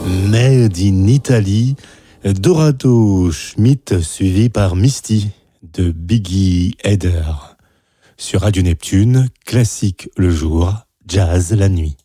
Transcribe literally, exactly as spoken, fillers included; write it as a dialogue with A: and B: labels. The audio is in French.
A: Made in Italy, Dorado Schmidt suivi par Misty de Biggie Heder. Sur Radio Neptune, classique le jour, jazz la nuit.